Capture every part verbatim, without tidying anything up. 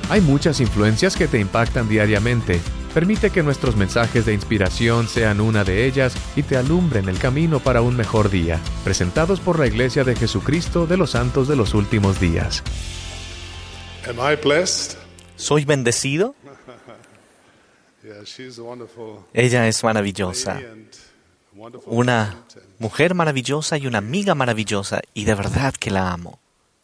Hay muchas influencias que te impactan diariamente. Permite que nuestros mensajes de inspiración sean una de ellas y te alumbren el camino para un mejor día. Presentados por la Iglesia de Jesucristo de los Santos de los Últimos Días. Am I blessed? ¿Soy bendecido? Yeah, she's a wonderful Ella es maravillosa. lady and wonderful Una friend, and mujer maravillosa y una amiga maravillosa. Y de verdad que la amo.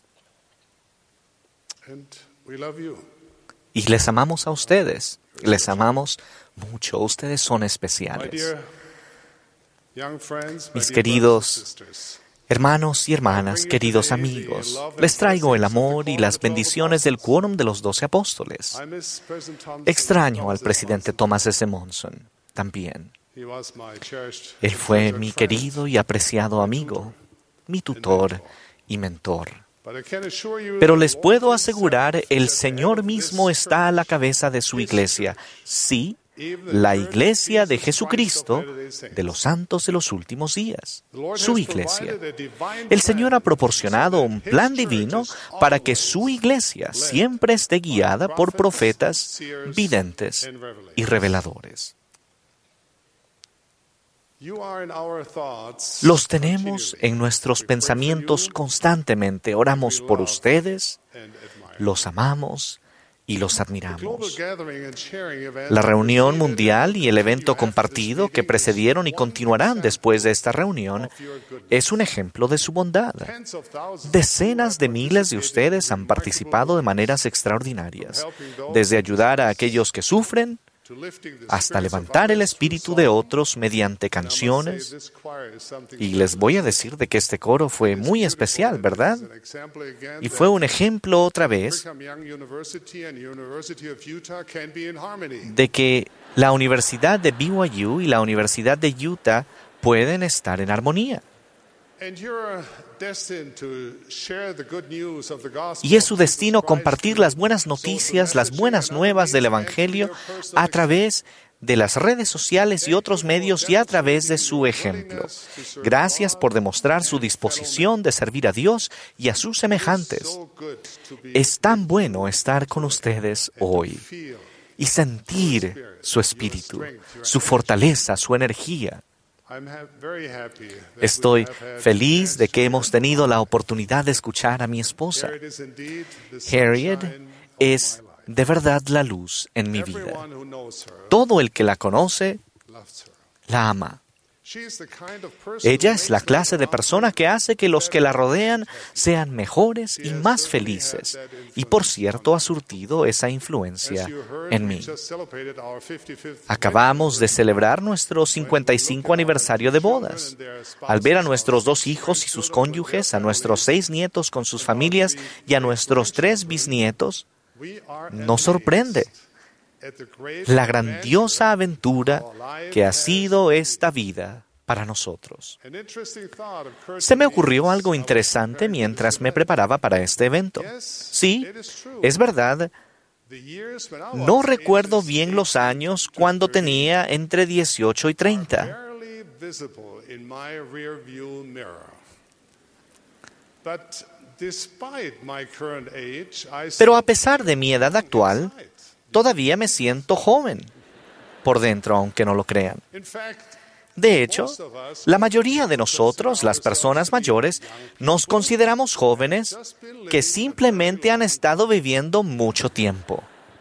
and we love you. Y les amamos a ustedes. Les amamos mucho. Ustedes son My especiales. dear young friends, my Mis dear queridos brothers and sisters, Hermanos y hermanas, queridos amigos, les traigo el amor y las bendiciones del quórum de los doce apóstoles. I miss President Thompson. Extraño al Thomas S. presidente Monson. Thomas S. Monson también. He was my cherished Él fue and mi treasured querido friend. y apreciado amigo, mi tutor y mentor. But I can assure you Pero that les the puedo Lord asegurar, himself el is at the Señor head of mismo this está a la church. cabeza de su His iglesia. church. Sí, Even the la church of iglesia de Jesus Jesucristo Christ of Latter-day Saints. de los santos de los últimos días. The Lord Su has iglesia. provided a divine El Señor ha plan proporcionado so that un his plan church divino is para que always su iglesia led siempre esté guiada by por prophets, profetas, seers, videntes and revelators. y reveladores. You are in our thoughts Los tenemos continually. en nuestros We pray for pensamientos you, constantemente. Oramos por ustedes, and admire. los amamos y los The global admiramos. gathering and sharing event La reunión preceded mundial y el and evento continue after compartido this que meeting precedieron y is one continuarán example después de esta reunión of your goodness. es un ejemplo de su bondad. Tens of thousands of Decenas de you have miles de participated ustedes in han remarkable participado de ways, maneras extraordinarias, from helping those desde in ayudar a distress aquellos que sufren to lifting the hasta spirits of levantar el others through espíritu de song. otros mediante And I must say, canciones. this choir is something Y les voy a privileged. decir de que este coro fue It's muy beautiful, especial, and ¿verdad? this is an example again Y fue that un ejemplo otra vez Brigham Young University and University of Utah can be in harmony. de que la Universidad de B Y U y la Universidad de Utah pueden estar en armonía. And you're destined to share the good news of the gospel Y es su of Jesus destino Christ compartir through las buenas noticias, social las buenas messaging and nuevas other del means, and Evangelio through your personal a través de las redes sociales y otros medios y a través de su ejemplo. Gracias por demostrar su disposición de servir a Dios y a sus semejantes. So good to be Es tan bueno estar con ustedes hoy feel y sentir su espíritu, su fortaleza, su energía. I'm ha- very happy that Estoy we have had feliz the de que chance hemos tenido la oportunidad de escuchar a mi esposa. Harriet is indeed the Harriet sunshine of es my life. de verdad la luz en mi vida. Everyone who knows her Todo el que la conoce loves her. la ama. She is the kind of person Ella who es la makes clase de others persona que hace que los que la rodean sean mejores y más felices. Y por cierto, ha surtido esa influencia As you heard, en we mí. just celebrated our fifty-fifth Acabamos de wedding celebrar nuestro cincuenta y cinco anniversary. aniversario de bodas. Al ver a nuestros dos hijos y sus cónyuges, a nuestros seis nietos con sus familias y a nuestros tres bisnietos, We are nos sorprende at the great la grandiosa aventura our life que ha has sido esta vida para nosotros. An interesting thought occurred Se me to me ocurrió as algo I was interesante preparing mientras this me event. preparaba para este evento. Yes, Sí, it is true. es verdad, The years when I no was recuerdo ages bien los eighteen años to cuando thirty tenía entre dieciocho y are treinta. barely visible in my rearview mirror. But despite my current age, I Pero a still pesar de mi edad actual, inside. todavía me siento joven por dentro, aunque no lo crean. In fact, De hecho, la mayoría de nosotros, las personas mayores, nos consideramos jóvenes que simplemente han estado viviendo mucho tiempo.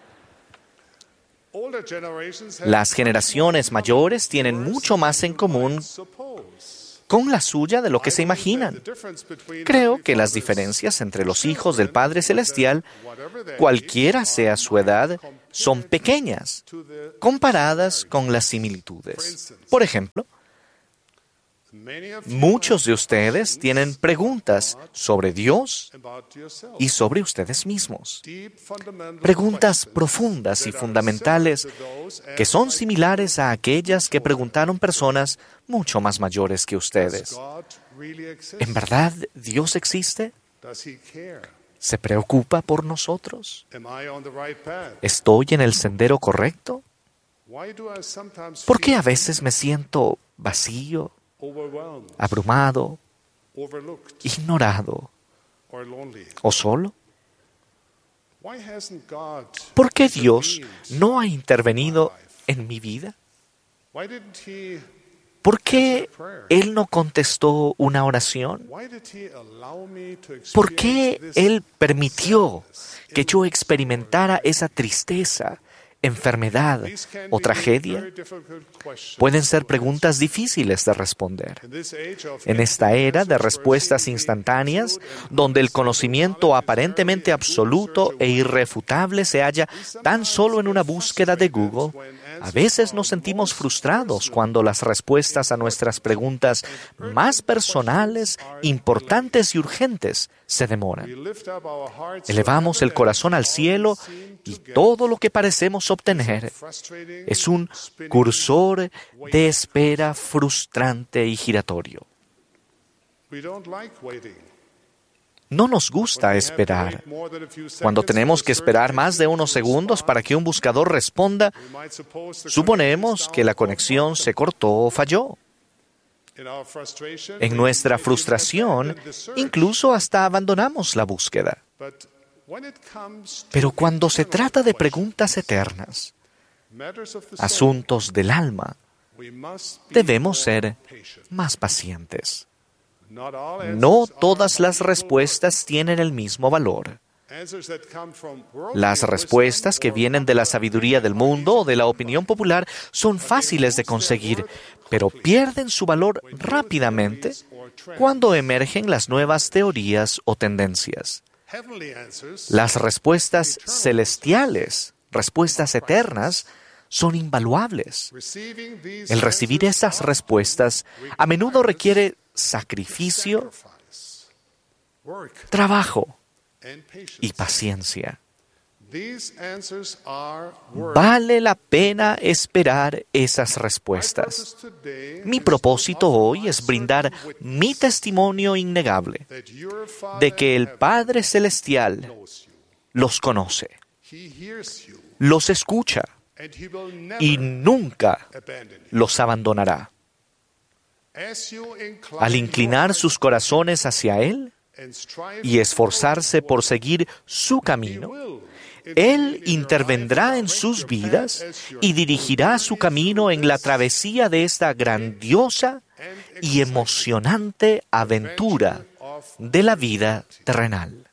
older generations have Las generaciones mayores tienen mucho más en común con la suya de lo que se imaginan. Creo que las diferencias entre los hijos del Padre Celestial, cualquiera sea su edad, son pequeñas, comparadas con las similitudes. Por ejemplo, muchos de ustedes tienen preguntas sobre Dios y sobre ustedes mismos. Preguntas profundas y fundamentales que son similares a aquellas que preguntaron personas mucho más mayores que ustedes. ¿En verdad Dios existe? ¿Se preocupa por nosotros? ¿Estoy en el sendero correcto? ¿Por qué a veces me siento vacío, abrumado, ignorado o solo? ¿Por qué Dios no ha intervenido en mi vida? ¿Por qué Él no contestó una oración? ¿Por qué Él permitió que yo experimentara esa tristeza, enfermedad o tragedia? Pueden ser preguntas difíciles de responder. En esta era de respuestas instantáneas, donde el conocimiento aparentemente absoluto e irrefutable se halla tan solo en una búsqueda de Google, a veces nos sentimos frustrados cuando las respuestas a nuestras preguntas más personales, importantes y urgentes se demoran. Elevamos el corazón al cielo y todo lo que parecemos obtener es un cursor de espera frustrante y giratorio. No nos gusta esperar. Cuando tenemos que esperar más de unos segundos para que un buscador responda, suponemos que la conexión se cortó o falló. En nuestra frustración, incluso hasta abandonamos la búsqueda. Pero cuando se trata de preguntas eternas, asuntos del alma, debemos ser más pacientes. No todas las respuestas tienen el mismo valor. Las respuestas que vienen de la sabiduría del mundo o de la opinión popular son fáciles de conseguir, pero pierden su valor rápidamente cuando emergen las nuevas teorías o tendencias. Las respuestas celestiales, respuestas eternas, son invaluables. El recibir esas respuestas a menudo requiere sacrificio, trabajo y paciencia. Vale la pena esperar esas respuestas. Mi propósito hoy es brindar mi testimonio innegable de que el Padre Celestial los conoce, los escucha y nunca los abandonará. Al inclinar sus corazones hacia Él y esforzarse por seguir su camino, Él intervendrá en sus vidas y dirigirá su camino en la travesía de esta grandiosa y emocionante aventura de la vida terrenal.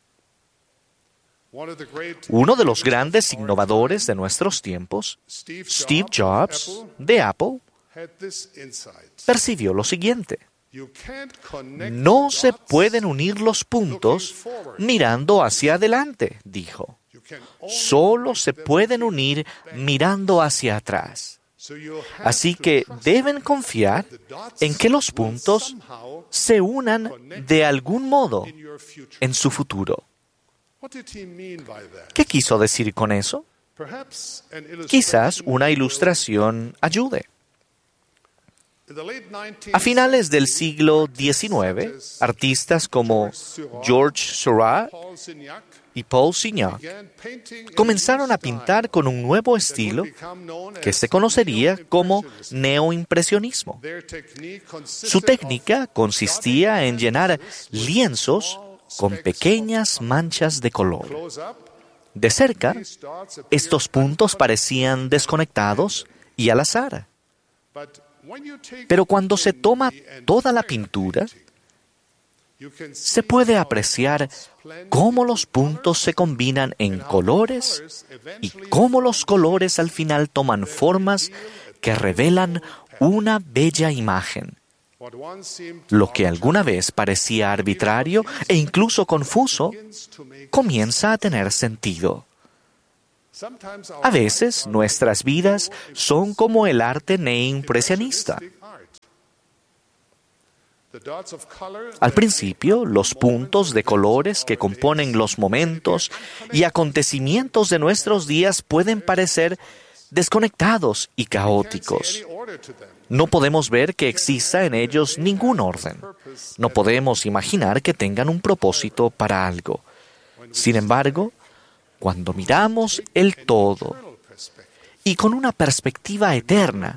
Uno de los grandes innovadores de nuestros tiempos, Steve Jobs, de Apple, percibió lo siguiente: no se pueden unir los puntos mirando hacia adelante, dijo. Solo se pueden unir mirando hacia atrás. Así que deben confiar en que los puntos se unan de algún modo en su futuro. ¿Qué quiso decir con eso? Quizás una ilustración ayude. A finales del siglo diecinueve, artistas como George Seurat y Paul Signac comenzaron a pintar con un nuevo estilo que se conocería como neoimpresionismo. Su técnica consistía en llenar lienzos con pequeñas manchas de color. De cerca, estos puntos parecían desconectados y al azar. Pero cuando se toma toda la pintura, se puede apreciar cómo los puntos se combinan en colores y cómo los colores al final toman formas que revelan una bella imagen. Lo que alguna vez parecía arbitrario e incluso confuso, comienza a tener sentido. A veces nuestras vidas son como el arte neoimpresionista. Al principio, los puntos de colores que componen los momentos y acontecimientos de nuestros días pueden parecer desconectados y caóticos. No podemos ver que exista en ellos ningún orden. No podemos imaginar que tengan un propósito para algo. Sin embargo, cuando miramos el todo y con una perspectiva eterna,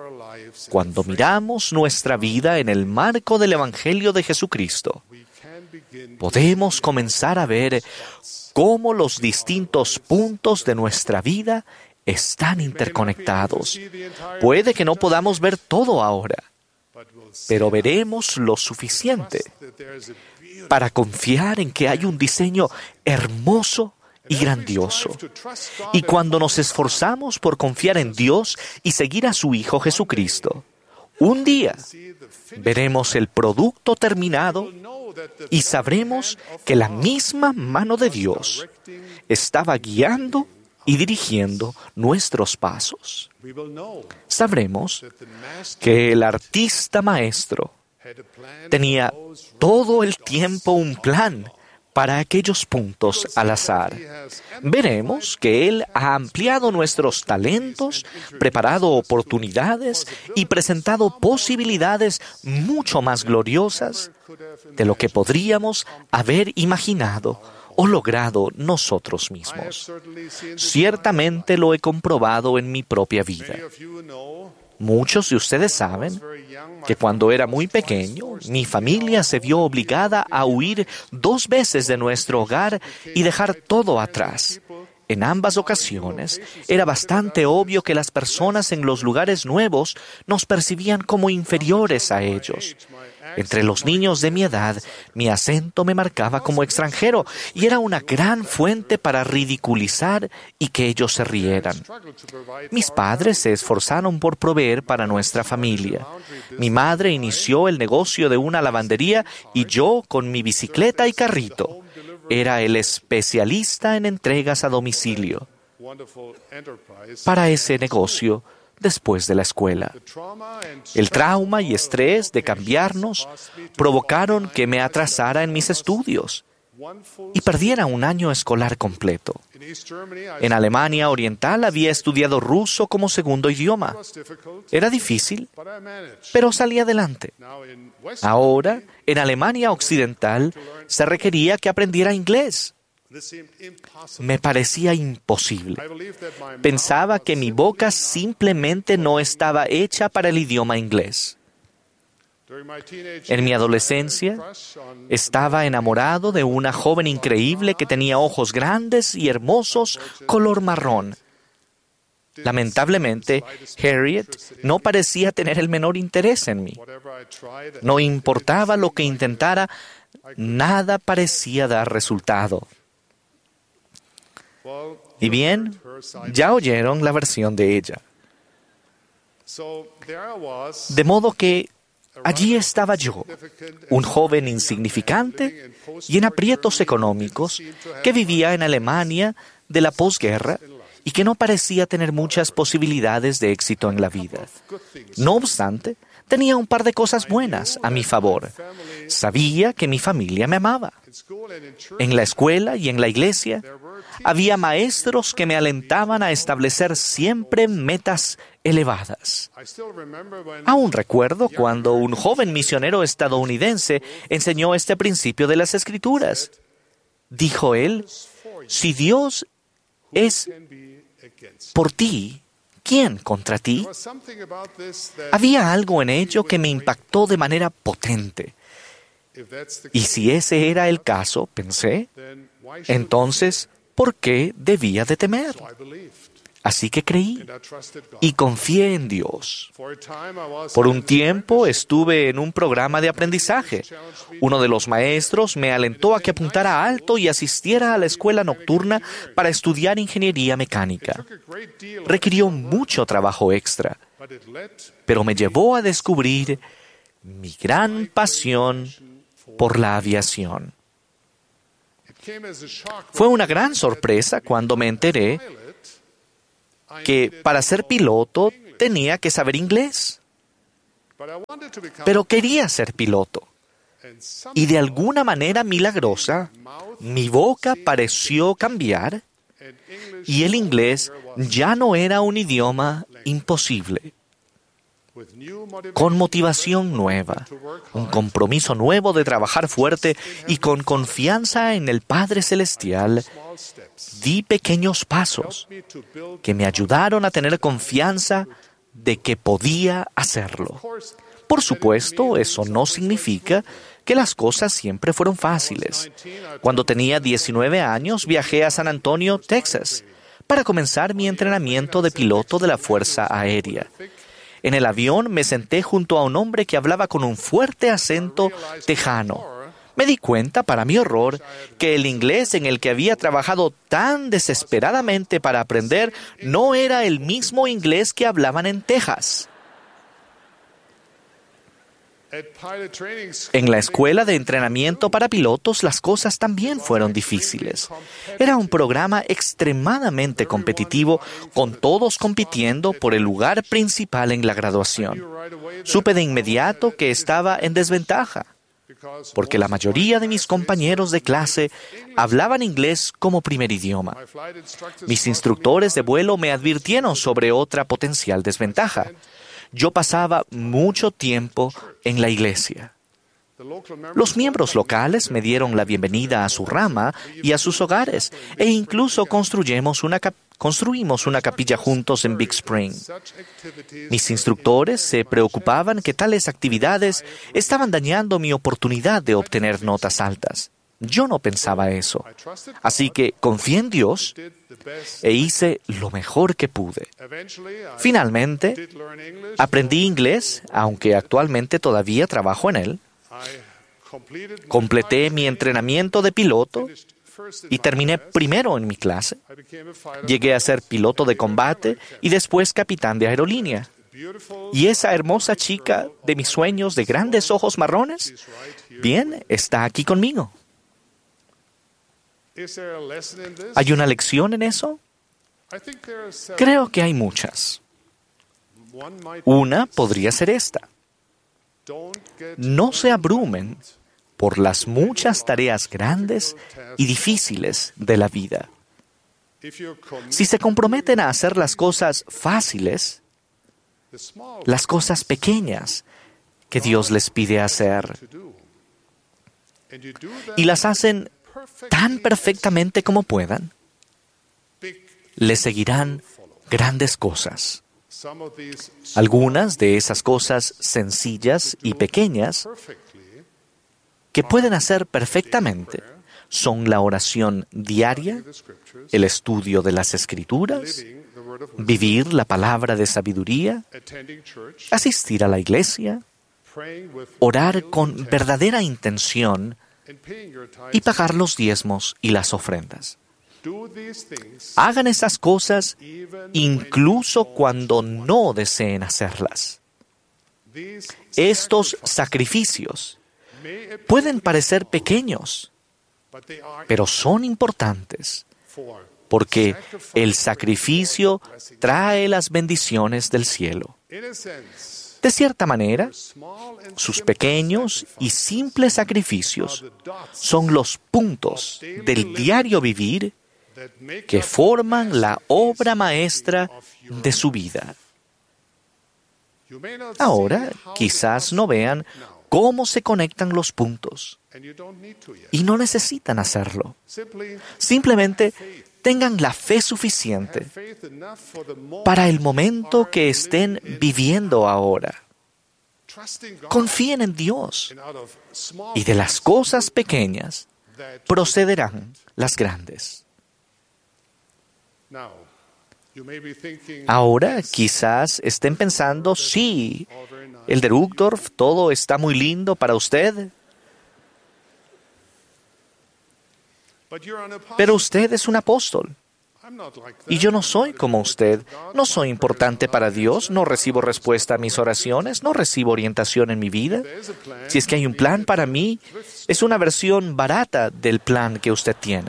cuando miramos nuestra vida en el marco del Evangelio de Jesucristo, podemos comenzar a ver cómo los distintos puntos de nuestra vida están interconectados. Puede que no podamos ver todo ahora, pero veremos lo suficiente para confiar en que hay un diseño hermoso y grandioso. Y cuando nos esforzamos por confiar en Dios y seguir a su Hijo Jesucristo, un día veremos el producto terminado y sabremos que la misma mano de Dios estaba guiando y dirigiendo nuestros pasos. Sabremos que el artista maestro tenía todo el tiempo un plan para aquellos puntos al azar. Veremos que Él ha ampliado nuestros talentos, preparado oportunidades y presentado posibilidades mucho más gloriosas de lo que podríamos haber imaginado o logrado nosotros mismos. Ciertamente lo he comprobado en mi propia vida. Muchos de ustedes saben que cuando era muy pequeño, mi familia se vio obligada a huir dos veces de nuestro hogar y dejar todo atrás. En ambas ocasiones, era bastante obvio que las personas en los lugares nuevos nos percibían como inferiores a ellos. Entre los niños de mi edad, mi acento me marcaba como extranjero y era una gran fuente para ridiculizar y que ellos se rieran. Mis padres se esforzaron por proveer para nuestra familia. Mi madre inició el negocio de una lavandería y yo, con mi bicicleta y carrito, era el especialista en entregas a domicilio para ese negocio después de la escuela. El trauma y estrés de cambiarnos provocaron que me atrasara en mis estudios y perdiera un año escolar completo. En Alemania Oriental había estudiado ruso como segundo idioma. Era difícil, pero salí adelante. Ahora, en Alemania Occidental, se requería que aprendiera inglés. Me parecía imposible. Pensaba que mi boca simplemente no estaba hecha para el idioma inglés. En mi adolescencia, estaba enamorado de una joven increíble que tenía ojos grandes y hermosos, color marrón. Lamentablemente, Harriet no parecía tener el menor interés en mí. No importaba lo que intentara, nada parecía dar resultado. Y bien, ya oyeron la versión de ella. De modo que allí estaba yo, un joven insignificante y en aprietos económicos que vivía en Alemania de la posguerra y que no parecía tener muchas posibilidades de éxito en la vida. No obstante, tenía un par de cosas buenas a mi favor. Sabía que mi familia me amaba. En la escuela y en la iglesia había maestros que me alentaban a establecer siempre metas elevadas. Aún recuerdo cuando un joven misionero estadounidense enseñó este principio de las Escrituras. Dijo él, si Dios es por ti, ¿quién contra ti? Había algo en ello que me impactó de manera potente. Y si ese era el caso, pensé, entonces, ¿por qué debía de temer? Así que creí y confié en Dios. Por un tiempo estuve en un programa de aprendizaje. Uno de los maestros me alentó a que apuntara alto y asistiera a la escuela nocturna para estudiar ingeniería mecánica. Requirió mucho trabajo extra, pero me llevó a descubrir mi gran pasión por la aviación. Fue una gran sorpresa cuando me enteré que para ser piloto tenía que saber inglés. Pero quería ser piloto. Y de alguna manera milagrosa, mi boca pareció cambiar y el inglés ya no era un idioma imposible. Con motivación nueva, un compromiso nuevo de trabajar fuerte y con confianza en el Padre Celestial, di pequeños pasos que me ayudaron a tener confianza de que podía hacerlo. Por supuesto, eso no significa que las cosas siempre fueron fáciles. Cuando tenía diecinueve años, viajé a San Antonio, Texas, para comenzar mi entrenamiento de piloto de la Fuerza Aérea. En el avión me senté junto a un hombre que hablaba con un fuerte acento tejano. Me di cuenta, para mi horror, que el inglés en el que había trabajado tan desesperadamente para aprender no era el mismo inglés que hablaban en Texas. En la escuela de entrenamiento para pilotos, las cosas también fueron difíciles. Era un programa extremadamente competitivo, con todos compitiendo por el lugar principal en la graduación. Supe de inmediato que estaba en desventaja, porque la mayoría de mis compañeros de clase hablaban inglés como primer idioma. Mis instructores de vuelo me advirtieron sobre otra potencial desventaja. Yo pasaba mucho tiempo en la iglesia. Los miembros locales me dieron la bienvenida a su rama y a sus hogares, e incluso construimos una, cap- construimos una capilla juntos en Big Spring. Mis instructores se preocupaban que tales actividades estaban dañando mi oportunidad de obtener notas altas. Yo no pensaba eso. Así que confié en Dios e hice lo mejor que pude. Finalmente, aprendí inglés, aunque actualmente todavía trabajo en él. Completé mi entrenamiento de piloto y terminé primero en mi clase. Llegué a ser piloto de combate y después capitán de aerolínea. ¿Y esa hermosa chica de mis sueños de grandes ojos marrones? Bien, está aquí conmigo. ¿Hay una lección en eso? Creo que hay muchas. Una podría ser esta. No se abrumen por las muchas tareas grandes y difíciles de la vida. Si se comprometen a hacer las cosas fáciles, las cosas pequeñas que Dios les pide hacer, y las hacen tan perfectamente como puedan, les seguirán grandes cosas. Algunas de esas cosas sencillas y pequeñas que pueden hacer perfectamente son la oración diaria, el estudio de las Escrituras, vivir la palabra de sabiduría, asistir a la iglesia, orar con verdadera intención y pagar los diezmos y las ofrendas. Hagan esas cosas incluso cuando no deseen hacerlas. Estos sacrificios pueden parecer pequeños, pero son importantes, porque el sacrificio trae las bendiciones del cielo. De cierta manera, sus pequeños y simples sacrificios son los puntos del diario vivir que forman la obra maestra de su vida. Ahora, quizás no vean cómo se conectan los puntos, y no necesitan hacerlo. Simplemente tengan la fe suficiente para el momento que estén viviendo ahora. Confíen en Dios, y de las cosas pequeñas procederán las grandes. Ahora quizás estén pensando, sí, Elder Uchtdorf, todo está muy lindo para usted, pero usted es un apóstol. Y yo no soy como usted. No soy importante para Dios, no recibo respuesta a mis oraciones, no recibo orientación en mi vida. Si es que hay un plan para mí, es una versión barata del plan que usted tiene.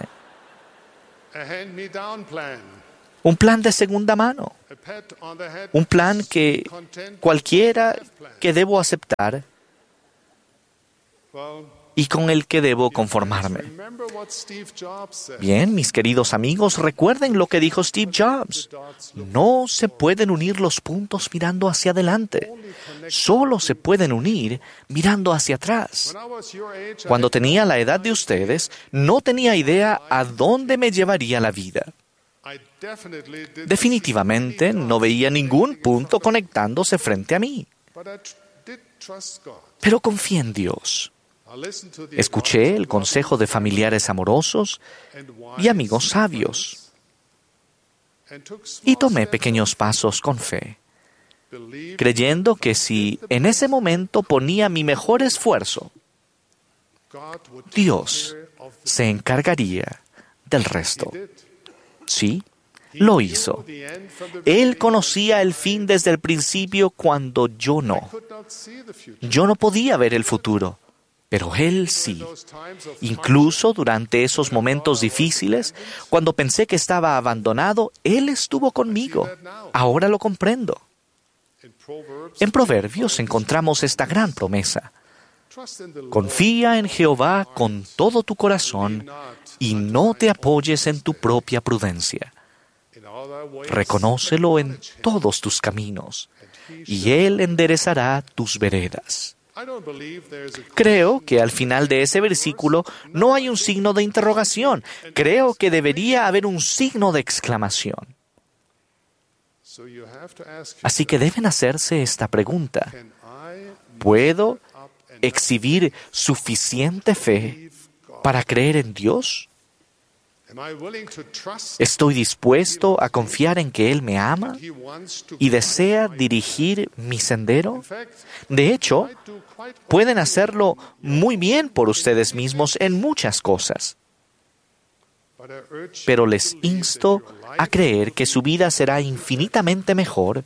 Un plan de segunda mano. Un plan que cualquiera que debo aceptar y con el que debo conformarme. Bien, mis queridos amigos, recuerden lo que dijo Steve Jobs. No se pueden unir los puntos mirando hacia adelante. Solo se pueden unir mirando hacia atrás. Cuando tenía la edad de ustedes, no tenía idea a dónde me llevaría la vida. Definitivamente no veía ningún punto conectándose frente a mí. Pero confié en Dios. Escuché el consejo de familiares amorosos y amigos sabios y tomé pequeños pasos con fe, creyendo que si en ese momento ponía mi mejor esfuerzo, Dios se encargaría del resto. Sí, lo hizo. Él conocía el fin desde el principio cuando yo no. Yo no podía ver el futuro, pero Él sí. Incluso durante esos momentos difíciles, cuando pensé que estaba abandonado, Él estuvo conmigo. Ahora lo comprendo. En Proverbios encontramos esta gran promesa. Confía en Jehová con todo tu corazón y no te apoyes en tu propia prudencia. Reconócelo en todos tus caminos y Él enderezará tus veredas. Creo que al final de ese versículo no hay un signo de interrogación. Creo que debería haber un signo de exclamación. Así que deben hacerse esta pregunta. ¿Puedo exhibir suficiente fe para creer en Dios? ¿Estoy dispuesto a confiar en que Él me ama y desea dirigir mi sendero? De hecho, pueden hacerlo muy bien por ustedes mismos en muchas cosas. Pero les insto a creer que su vida será infinitamente mejor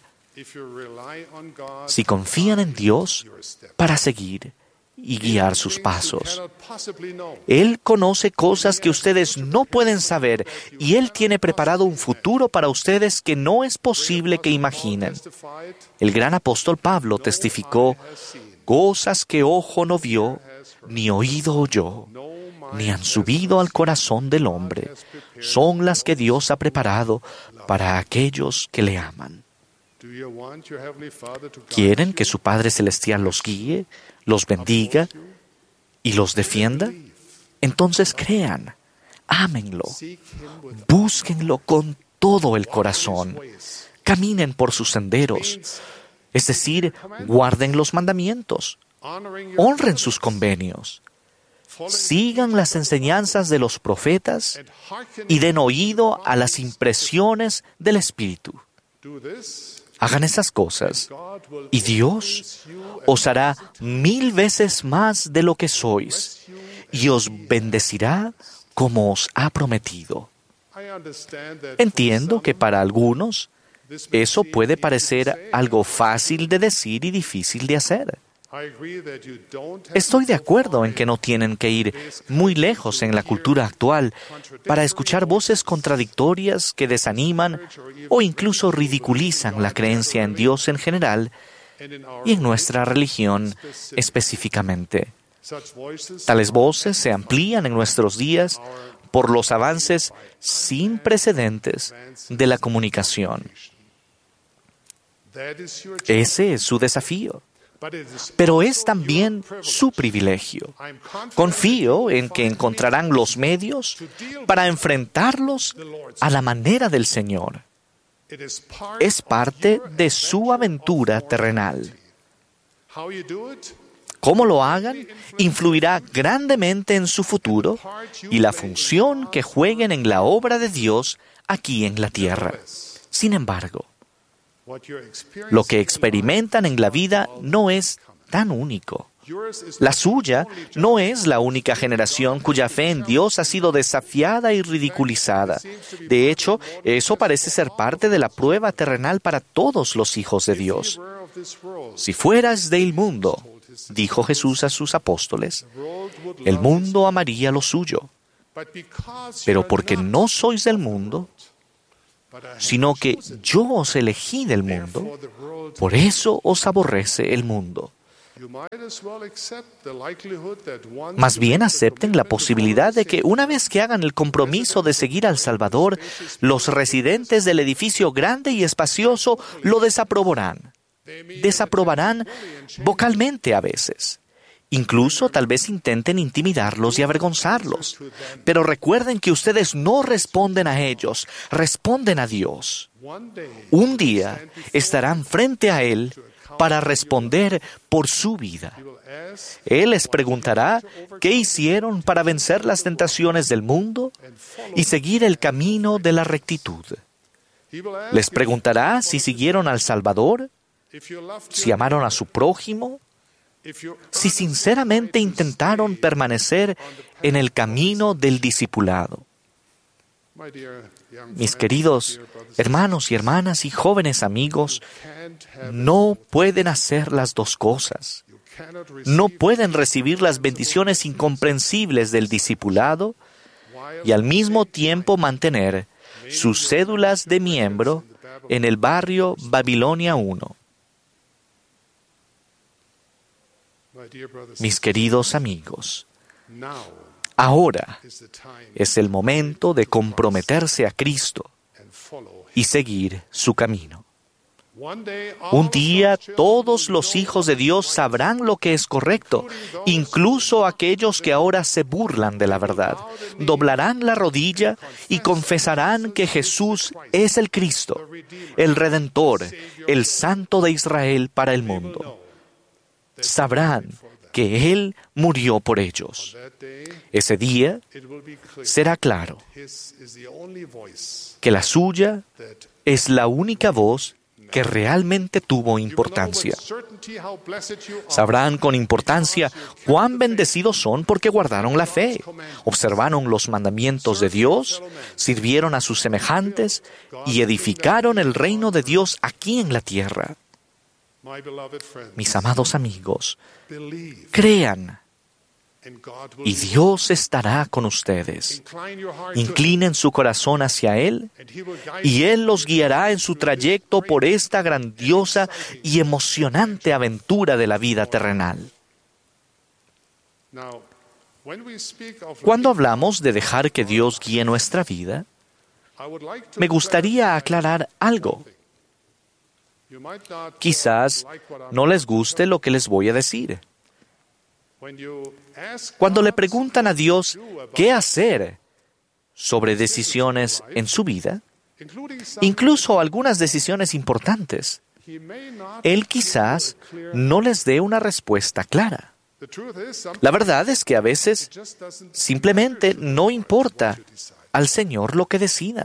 si confían en Dios para seguir y guiar sus pasos. Él conoce cosas que ustedes no pueden saber y Él tiene preparado un futuro para ustedes que no es posible que imaginen. El gran apóstol Pablo testificó, cosas que ojo no vio, ni oído oyó, ni han subido al corazón del hombre, son las que Dios ha preparado para aquellos que le aman. ¿Quieren que su Padre Celestial los guíe, los bendiga y los defienda? Entonces crean, ámenlo, búsquenlo con todo el corazón, caminen por sus senderos, es decir, guarden los mandamientos, honren sus convenios, sigan las enseñanzas de los profetas y den oído a las impresiones del Espíritu. Hagan esas cosas y Dios os hará mil veces más de lo que sois y os bendecirá como os ha prometido. Entiendo que para algunos eso puede parecer algo fácil de decir y difícil de hacer. Estoy de acuerdo en que no tienen que ir muy lejos en la cultura actual para escuchar voces contradictorias que desaniman o incluso ridiculizan la creencia en Dios en general y en nuestra religión específicamente. Tales voces se amplían en nuestros días por los avances sin precedentes de la comunicación. Ese es su desafío. Pero es también su privilegio. Confío en que encontrarán los medios para enfrentarlos a la manera del Señor. Es parte de su aventura terrenal. Cómo lo hagan influirá grandemente en su futuro y la función que jueguen en la obra de Dios aquí en la tierra. Sin embargo, lo que experimentan en la vida no es tan único. La suya no es la única generación cuya fe en Dios ha sido desafiada y ridiculizada. De hecho, eso parece ser parte de la prueba terrenal para todos los hijos de Dios. Si fueras del mundo, dijo Jesús a sus apóstoles, el mundo amaría lo suyo. Pero porque no sois del mundo, sino que yo os elegí del mundo, por eso os aborrece el mundo. Más bien acepten la posibilidad de que una vez que hagan el compromiso de seguir al Salvador, los residentes del edificio grande y espacioso lo desaprobarán. Desaprobarán vocalmente a veces. Incluso tal vez intenten intimidarlos y avergonzarlos. Pero recuerden que ustedes no responden a ellos, responden a Dios. Un día estarán frente a Él para responder por su vida. Él les preguntará qué hicieron para vencer las tentaciones del mundo y seguir el camino de la rectitud. Les preguntará si siguieron al Salvador, si amaron a su prójimo, si sinceramente intentaron permanecer en el camino del discipulado. Mis queridos hermanos y hermanas y jóvenes amigos, no pueden hacer las dos cosas. No pueden recibir las bendiciones incomprensibles del discipulado y al mismo tiempo mantener sus cédulas de miembro en el barrio Babilonia uno. Mis queridos amigos, ahora es el momento de comprometerse a Cristo y seguir su camino. Un día todos los hijos de Dios sabrán lo que es correcto, incluso aquellos que ahora se burlan de la verdad. Doblarán la rodilla y confesarán que Jesús es el Cristo, el Redentor, el Santo de Israel para el mundo. Sabrán que Él murió por ellos. Ese día será claro que la suya es la única voz que realmente tuvo importancia. Sabrán con importancia cuán bendecidos son porque guardaron la fe, observaron los mandamientos de Dios, sirvieron a sus semejantes y edificaron el reino de Dios aquí en la tierra. Mis amados amigos, crean y Dios estará con ustedes. Inclinen su corazón hacia Él y Él los guiará en su trayecto por esta grandiosa y emocionante aventura de la vida terrenal. Cuando hablamos de dejar que Dios guíe nuestra vida, me gustaría aclarar algo. Quizás no les guste lo que les voy a decir. Cuando le preguntan a Dios qué hacer sobre decisiones en su vida, incluso algunas decisiones importantes, Él quizás no les dé una respuesta clara. La verdad es que a veces simplemente no importa al Señor lo que decidan,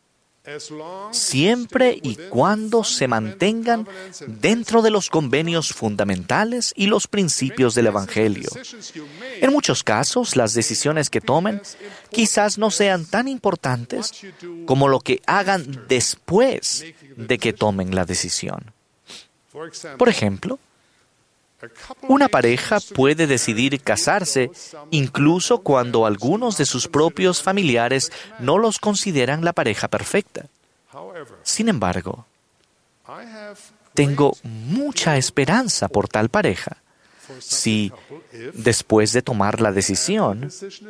siempre y cuando se mantengan dentro de los convenios fundamentales y los principios del Evangelio. En muchos casos, las decisiones que tomen quizás no sean tan importantes como lo que hagan después de que tomen la decisión. Por ejemplo, una pareja puede decidir casarse incluso cuando algunos de sus propios familiares no los consideran la pareja perfecta. Sin embargo, tengo mucha esperanza por tal pareja si, después de tomar la decisión,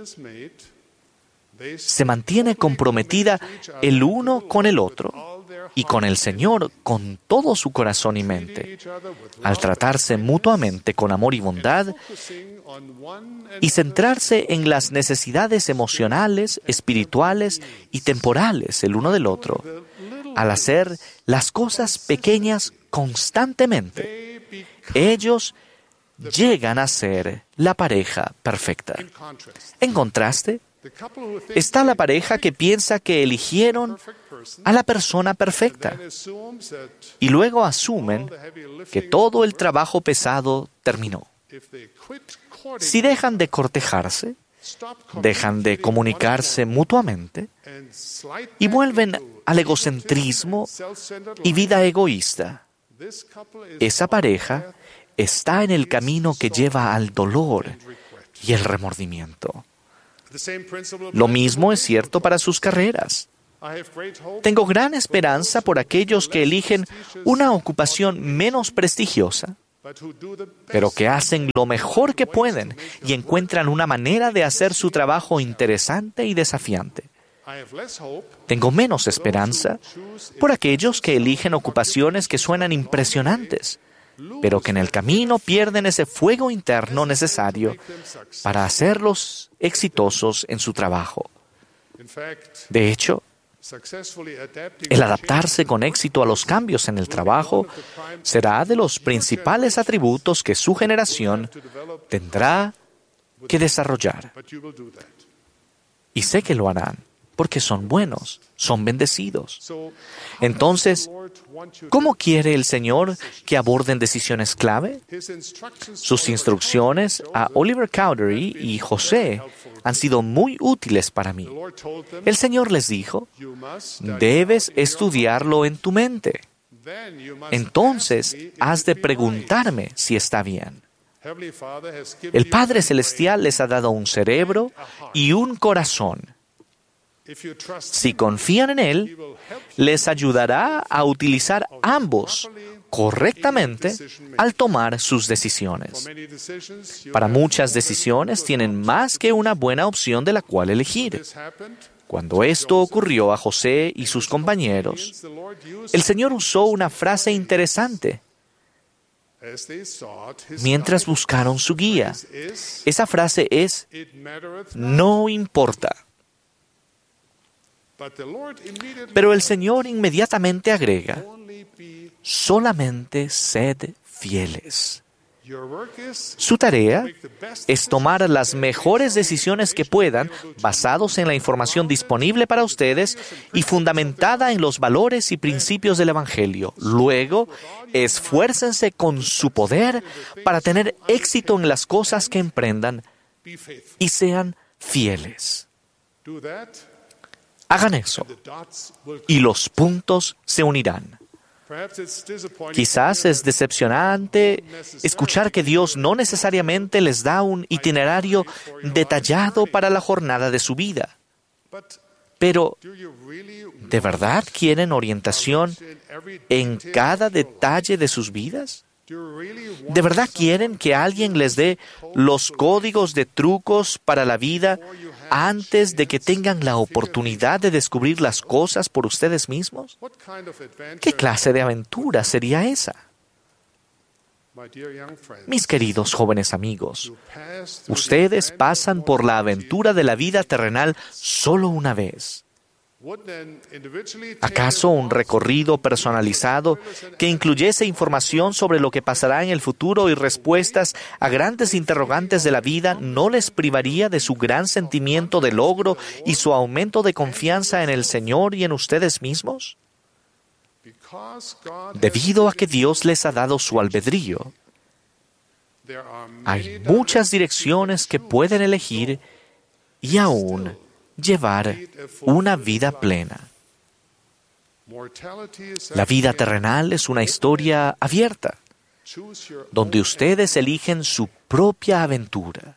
se mantiene comprometida el uno con el otro y con el Señor con todo su corazón y mente, al tratarse mutuamente con amor y bondad y centrarse en las necesidades emocionales, espirituales y temporales el uno del otro, al hacer las cosas pequeñas constantemente. Ellos llegan a ser la pareja perfecta. En contraste, está la pareja que piensa que eligieron a la persona perfecta y luego asumen que todo el trabajo pesado terminó. Si dejan de cortejarse, dejan de comunicarse mutuamente y vuelven al egocentrismo y vida egoísta, esa pareja está en el camino que lleva al dolor y el remordimiento. Lo mismo es cierto para sus carreras. Tengo gran esperanza por aquellos que eligen una ocupación menos prestigiosa, pero que hacen lo mejor que pueden y encuentran una manera de hacer su trabajo interesante y desafiante. Tengo menos esperanza por aquellos que eligen ocupaciones que suenan impresionantes, pero que en el camino pierden ese fuego interno necesario para hacerlos exitosos en su trabajo. De hecho, El adaptarse con éxito a los cambios en el trabajo será de los principales atributos que su generación tendrá que desarrollar. Y sé que lo harán, porque son buenos, son bendecidos. Entonces, ¿cómo quiere el Señor que aborden decisiones clave? Sus instrucciones a Oliver Cowdery y José han sido muy útiles para mí. El Señor les dijo, debes estudiarlo en tu mente. Entonces, has de preguntarme si está bien. El Padre Celestial les ha dado un cerebro y un corazón. Si confían en Él, les ayudará a utilizar ambos correctamente al tomar sus decisiones. Para muchas decisiones tienen más que una buena opción de la cual elegir. Cuando esto ocurrió a José y sus compañeros, el Señor usó una frase interesante. Mientras buscaron su guía, esa frase es, no importa. Pero el Señor inmediatamente agrega, solamente sed fieles. Su tarea es tomar las mejores decisiones que puedan, basados en la información disponible para ustedes y fundamentada en los valores y principios del Evangelio. Luego, esfuércense con su poder para tener éxito en las cosas que emprendan y sean fieles. Hagan eso, y los puntos se unirán. Quizás es decepcionante escuchar que Dios no necesariamente les da un itinerario detallado para la jornada de su vida. Pero, ¿de verdad quieren orientación en cada detalle de sus vidas? ¿De verdad quieren que alguien les dé los códigos de trucos para la vida antes de que tengan la oportunidad de descubrir las cosas por ustedes mismos? ¿Qué clase de aventura sería esa? Mis queridos jóvenes amigos, ustedes pasan por la aventura de la vida terrenal solo una vez. ¿Acaso un recorrido personalizado que incluyese información sobre lo que pasará en el futuro y respuestas a grandes interrogantes de la vida no les privaría de su gran sentimiento de logro y su aumento de confianza en el Señor y en ustedes mismos? Debido a que Dios les ha dado su albedrío, hay muchas direcciones que pueden elegir y aún llevar una vida plena. La vida terrenal es una historia abierta, donde ustedes eligen su propia aventura.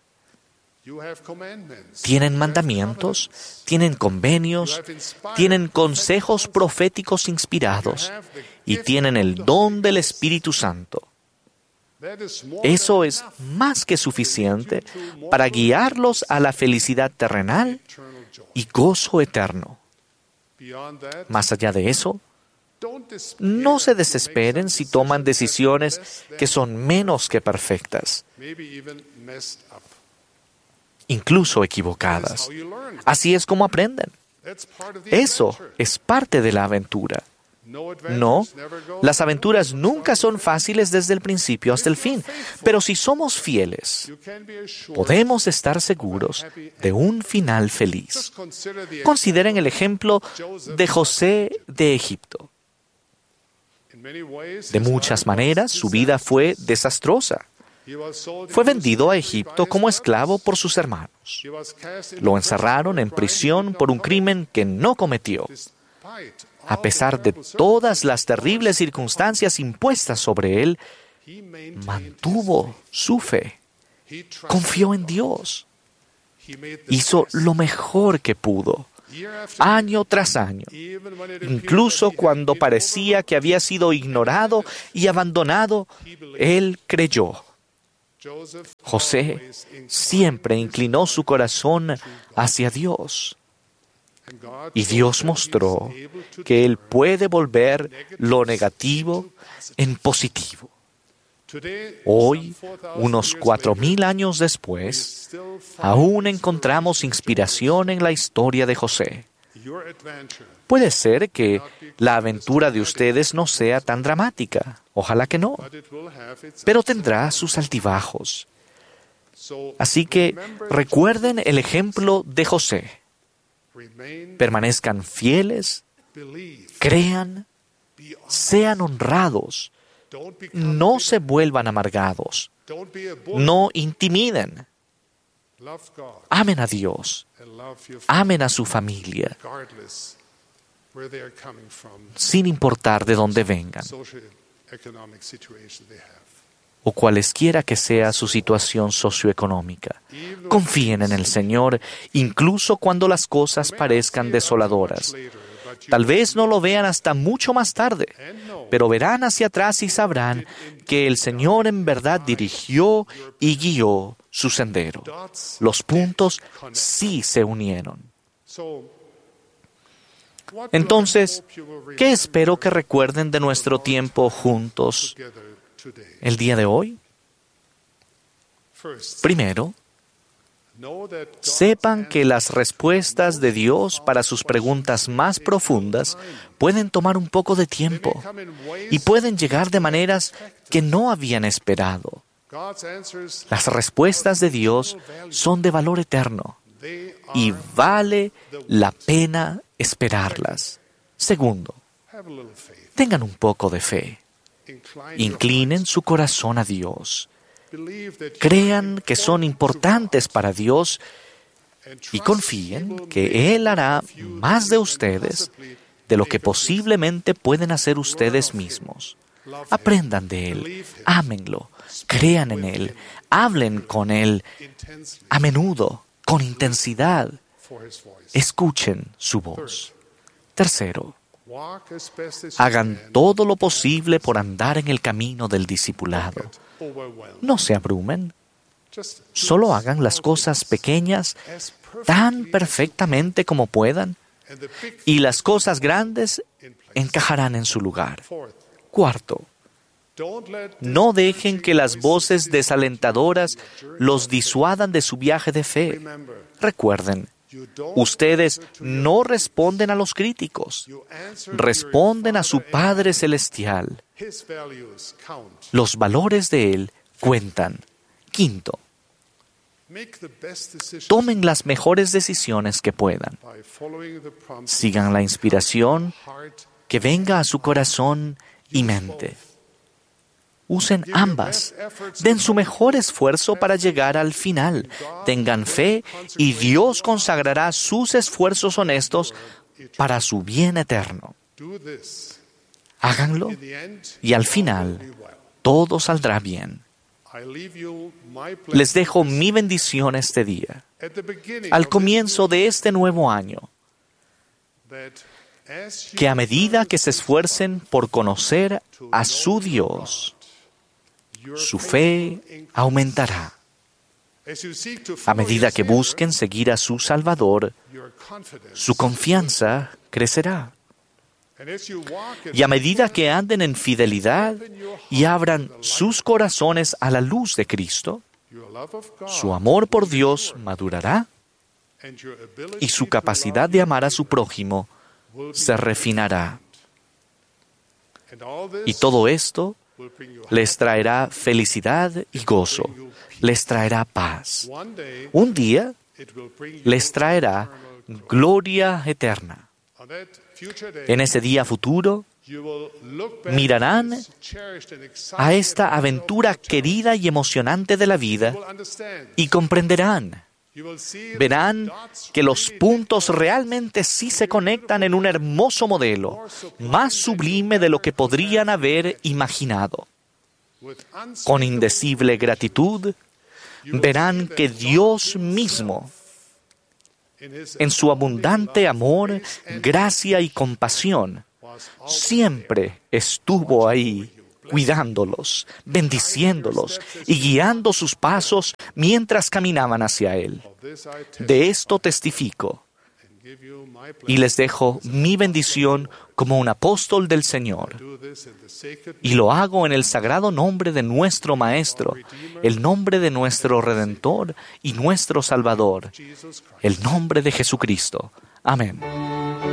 Tienen mandamientos, tienen convenios, tienen consejos proféticos inspirados y tienen el don del Espíritu Santo. Eso es más que suficiente para guiarlos a la felicidad terrenal y gozo eterno. Más allá de eso, no se desesperen si toman decisiones que son menos que perfectas, incluso equivocadas. Así es como aprenden. Eso es parte de la aventura. No, las aventuras nunca son fáciles desde el principio hasta el fin, pero si somos fieles, podemos estar seguros de un final feliz. Consideren el ejemplo de José de Egipto. De muchas maneras, su vida fue desastrosa. Fue vendido a Egipto como esclavo por sus hermanos. Lo encerraron en prisión por un crimen que no cometió. A pesar de todas las terribles circunstancias impuestas sobre él, mantuvo su fe, confió en Dios, hizo lo mejor que pudo, año tras año, incluso cuando parecía que había sido ignorado y abandonado, él creyó. José siempre inclinó su corazón hacia Dios. Y Dios mostró que Él puede volver lo negativo en positivo. Hoy, unos cuatro mil años después, aún encontramos inspiración en la historia de José. your adventure Puede ser que la aventura de ustedes no sea tan dramática. Ojalá que no. but it will have its Pero ups and tendrá sus altibajos. So Así que remember recuerden el ejemplo de José. remain, Permanezcan fieles, believe, crean, be honest. sean honrados, Don't become no bitter. se vuelvan amargados, Don't be a bully. no intimiden, Love God amen a Dios, and love your family, amen a su familia, regardless where they are coming from, sin importar de dónde vengan social economic situation they have. o cualesquiera que sea su situación socioeconómica. Confíen en el Señor, incluso cuando las cosas parezcan desoladoras. Tal vez no lo vean hasta mucho más tarde, pero verán hacia atrás y sabrán que el Señor en verdad dirigió y guió su sendero. Los puntos sí se unieron. Entonces, ¿qué espero que recuerden de nuestro tiempo juntos el día de hoy? Primero, sepan que las respuestas de Dios para sus preguntas más profundas pueden tomar un poco de tiempo y pueden llegar de maneras que no habían esperado. Las respuestas de Dios son de valor eterno y vale la pena esperarlas. Segundo, tengan un poco de fe. Inclinen su corazón a Dios. Crean que son importantes para Dios y confíen que Él hará más de ustedes de lo que posiblemente pueden hacer ustedes mismos. Aprendan de Él, ámenlo, crean en Él, hablen con Él a menudo, con intensidad. Escuchen su voz. Tercero, hagan todo lo posible por andar en el camino del discipulado. No se abrumen. Solo hagan las cosas pequeñas tan perfectamente como puedan y las cosas grandes encajarán en su lugar. Cuarto, no dejen que las voces desalentadoras los disuadan de su viaje de fe. Recuerden, ustedes no responden a los críticos, responden a su Padre Celestial. Los valores de Él cuentan. Quinto, tomen las mejores decisiones que puedan. Sigan la inspiración que venga a su corazón y mente. Usen ambas. Den su mejor esfuerzo para llegar al final. Tengan fe y Dios consagrará sus esfuerzos honestos para su bien eterno. Háganlo y al final todo saldrá bien. Les dejo mi bendición este día, al comienzo de este nuevo año, que a medida que se esfuercen por conocer a su Dios, su fe aumentará. A medida que busquen seguir a su Salvador, su confianza crecerá. Y a medida que anden en fidelidad y abran sus corazones a la luz de Cristo, su amor por Dios madurará y su capacidad de amar a su prójimo se refinará. Y todo esto les traerá felicidad y gozo, les traerá paz. Un día les traerá gloria eterna. En ese día futuro, mirarán a esta aventura querida y emocionante de la vida y comprenderán. Verán que los puntos realmente sí se conectan en un hermoso modelo, más sublime de lo que podrían haber imaginado. Con indecible gratitud, verán que Dios mismo, en su abundante amor, gracia y compasión, siempre estuvo ahí, cuidándolos, bendiciéndolos y guiando sus pasos mientras caminaban hacia Él. De esto testifico y les dejo mi bendición como un apóstol del Señor. Y lo hago en el sagrado nombre de nuestro Maestro, el nombre de nuestro Redentor y nuestro Salvador, el nombre de Jesucristo. Amén.